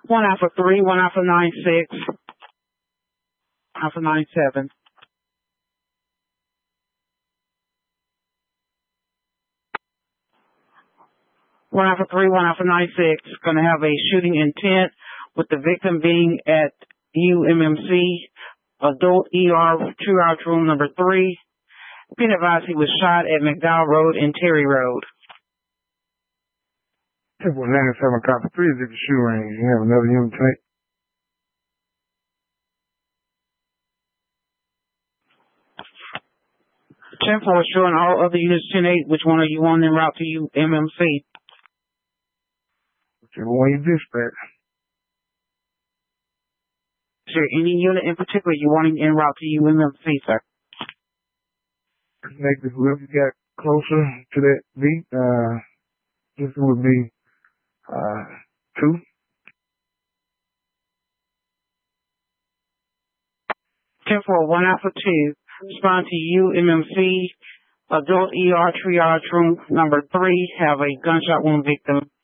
1 Alpha 3, 1 Alpha 96, Alpha 97. One Alpha 3, 1 Alpha 96, going to have a shooting intent with the victim being at UMMC, adult ER triage room number 3. Being advised he was shot at McDowell Road and Terry Road. 97 copy 3 is at the shoe range. You have another unit take. 10-4 is showing all other units 10-8. Which one are you on en route to UMMC? Whichever one you dispatch. Is there any unit in particular you wanting en route to UMMC, sir? Connected whoever you got closer to that beat, this would be 2. 10-4, 1 Alpha 2. Respond to UMMC, adult ER triage room number 3. Have a gunshot wound victim